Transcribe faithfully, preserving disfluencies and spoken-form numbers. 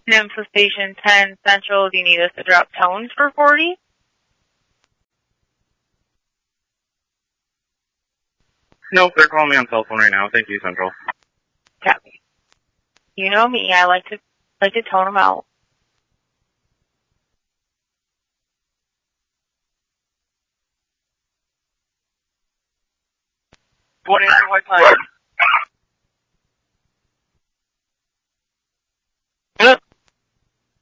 Nympho Station ten Central, do you need us to drop tones for forty? Nope, they're calling me on cell phone right now. Thank you, Central. Copy. You know me, I like to like to tone them out. What is your white line?